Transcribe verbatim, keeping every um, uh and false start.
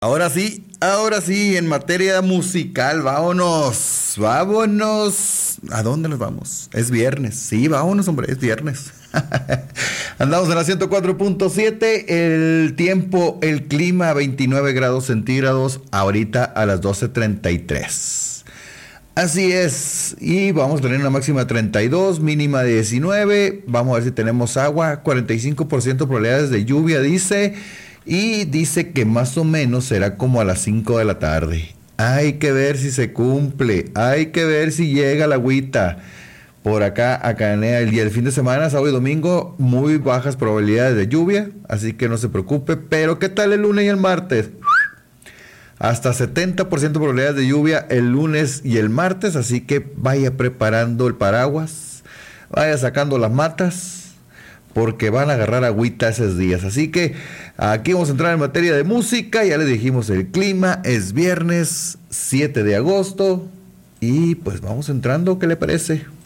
Ahora sí, ahora sí, en materia musical, vámonos, vámonos. ¿A dónde nos vamos? Es viernes, sí, vámonos, hombre, es viernes. Andamos en la ciento cuatro punto siete, el tiempo, el clima, veintinueve grados centígrados, ahorita a las doce treinta y tres. Así es, y vamos a tener una máxima de treinta y dos, mínima de diecinueve, vamos a ver si tenemos agua, cuarenta y cinco por ciento probabilidades de lluvia, dice, y dice que más o menos será como a las cinco de la tarde. Hay que ver si se cumple, hay que ver si llega la agüita. Por acá, a Cananea, el día del fin de semana, sábado y domingo, muy bajas probabilidades de lluvia, así que no se preocupe, pero ¿qué tal el lunes y el martes? Hasta setenta por ciento probabilidades de lluvia el lunes y el martes, así que vaya preparando el paraguas, vaya sacando las matas, porque van a agarrar agüita esos días. Así que aquí vamos a entrar en materia de música, ya les dijimos el clima, es viernes siete de agosto, y pues vamos entrando, ¿qué le parece?